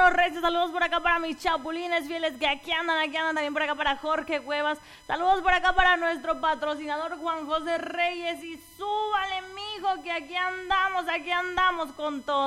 los Reyes, saludos por acá para mis chapulines fieles que aquí andan también por acá para Jorge Cuevas, saludos por acá para nuestro patrocinador Juan José Reyes y súbale mijo que aquí andamos con todo.